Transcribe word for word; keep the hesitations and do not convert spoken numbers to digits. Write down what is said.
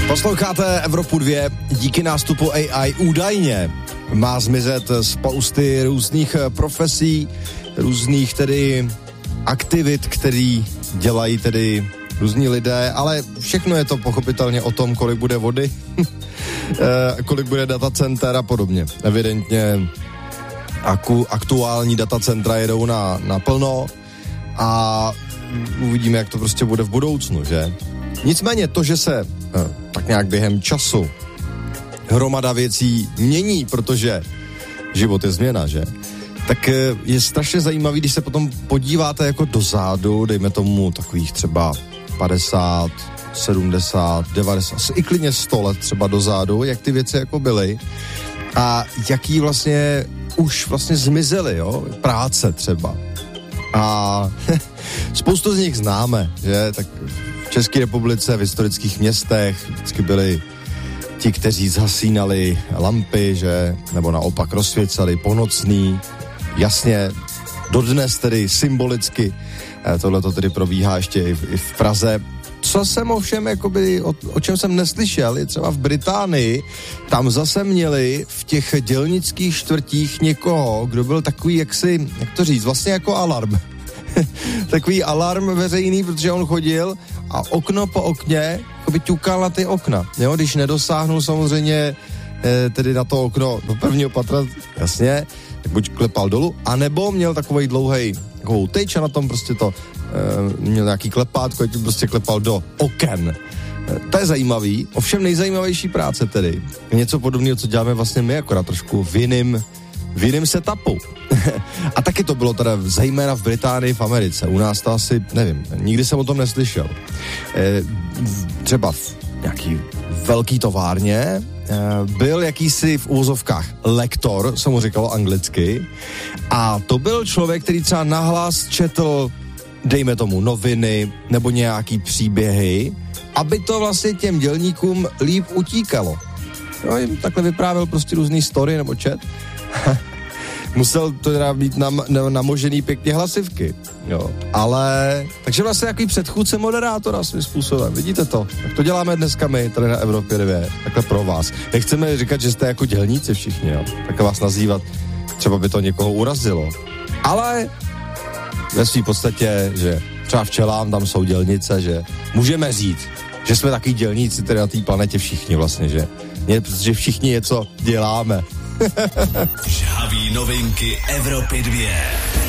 Posloucháte Evropu dva, díky nástupu A I údajně má zmizet spousty různých profesí, různých tedy aktivit, který dělají tedy různí lidé, ale všechno je to pochopitelně o tom, kolik bude vody, kolik bude datacenter a podobně. Evidentně aku, aktuální datacentra jedou na, na plno a uvidíme, jak to prostě bude v budoucnu, že? Nicméně to, že se tak nějak během času hromada věcí mění, protože život je změna, že? Tak je strašně zajímavý, když se potom podíváte jako dozadu, dejme tomu takových třeba padesát, sedmdesát, devadesát, i klidně sto let třeba dozadu, jak ty věci jako byly a jaký vlastně už vlastně zmizely, jo? Práce třeba. A spoustu z nich známe, že? Tak v České republice, v historických městech vždycky byli ti, kteří zhasínali lampy, že? Nebo naopak rozsvěcali ponocný. Jasně, dodnes tedy symbolicky. Tohle to tedy probíhá ještě i v, i v Praze. Co jsem ovšem, jakoby, o, o čem jsem neslyšel, je třeba v Británii, tam zase měli v těch dělnických čtvrtích někoho, kdo byl takový, jak si, jak to říct, vlastně jako alarm. Takový alarm veřejný, protože on chodil a okno po okně jakoby ťukal na ty okna. Jo? Když nedosáhnul samozřejmě eh, tedy na to okno do prvního patra, jasně, tak buď klepal dolů, anebo měl takovej dlouhej takovou tyč a na tom prostě to e, měl nějaký klepátko a tím prostě klepal do oken. E, to je zajímavý, ovšem nejzajímavější práce tedy. Něco podobného, co děláme vlastně my, akorát trošku v jiným, v jiným setupu. A taky to bylo teda zejména v Británii, v Americe. U nás to asi, nevím, nikdy jsem o tom neslyšel. E, třeba v nějaký velký továrně byl jakýsi v úvozovkách lektor, se mu říkalo anglicky, a to byl člověk, který třeba nahlas četl, dejme tomu, noviny nebo nějaký příběhy, aby to vlastně těm dělníkům líp utíkalo. Jo, jim takhle vyprávěl prostě různý story nebo čet. Musel to teda mít nam, namožený pěkně hlasivky, jo. Ale, takže vlastně jaký předchůdce moderátora svým způsobem, vidíte to? Tak to děláme dneska my, tady na Evropě dva, takhle pro vás. Nechceme říkat, že jste jako dělníci všichni, jo. Tak vás nazývat, třeba by to někoho urazilo. Ale ve svým podstatě, že třeba včelám tam jsou dělnice, že můžeme říct, že jsme takový dělníci tady na té planetě všichni vlastně, že? Ne, protože všichni něco děláme. Žhavý novinky Evropy dva.